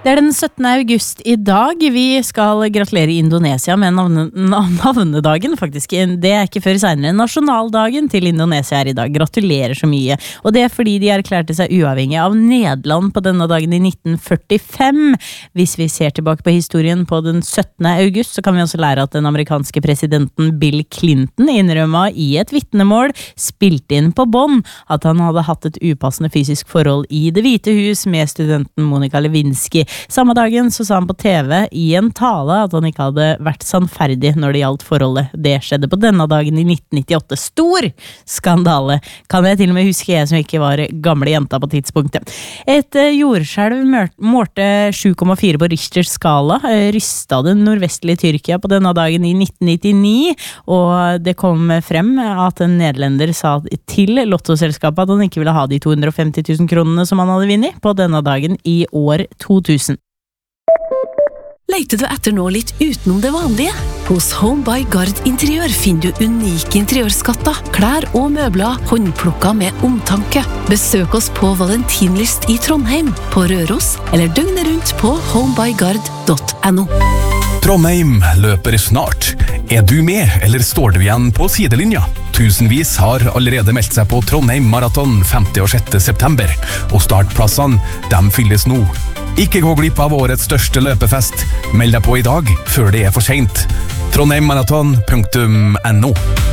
Det den 17. august I dag. Vi skal gratulere Indonesia med navnedagen, faktisk. Det ikke før senere. Nasjonaldagen til Indonesia I dag. Gratulerer så mye. Og det fordi de erklærte seg uavhengig av Nederland på denne dagen I 1945. Hvis vi ser tilbake på historien på den 17. august, så kan vi også lære at den amerikanske presidenten Bill Clinton innrømmet I et vitnemål, spilte inn på bånd, at han hadde hatt et upassende fysisk forhold I Det hvite hus med studenten Monica Lewinsky. Samme dagen så sa han på TV I en tale at han ikke hadde vært sannferdig når det gjaldt forholdet. Det skjedde på denne dagen I 1998. Stor skandale! Kan jeg til og med huske jeg som ikke var gamle jenta på tidspunktet. Et jordskjelv målte 7,4 på Richters skala, rystet det nordvestlige Tyrkia på denne dagen I 1999, og det kom frem at en nederlender sa til lottoselskapet at han ikke ville ha de 250 000 kronene som han hadde vunnet på denne dagen I år 2000. Leiter du etter noe litt utenom det vanlige? Hos Home by Gard Interiør finner du unike interiørskatter, klær og møbler, håndplukket med omtanke. Besøk oss på Valentinlyst I Trondheim, på Røros, eller døgnet rundt på homebygard.no. Trondheim løper snart. Du med, eller står du igjen på sidelinja? Tusenvis har allerede meldt seg på Trondheim Marathon 5. og 6. september, og startplassene, de fylles nå. Ikke gå glipp av årets største løpefest. Meld deg på I dag, før det for sent. trondheimmarathon.no.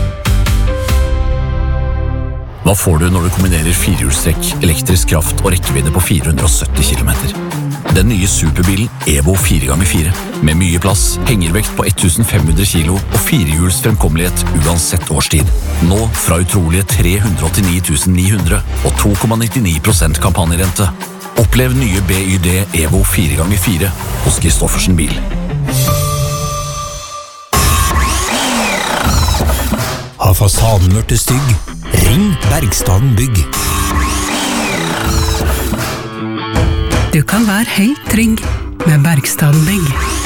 Hva får du når du kombinerer firehjulstrekk, elektrisk kraft og rekkevidde på 470 km? Den nye superbilen Evo 4x4, med mye plass, hengervekt på 1500 kilo og firehjuls fremkommelighet uansett årstid. Nå fra utrolige 389 900 og 2,99% kampanjerente. Opplev nye BYD Evo 4x4 hos Kristoffersen Bil. Har fasaden vært stygg? Ring Bergstaden Bygg. Du kan være helt trygg med Bergstaden Bygg.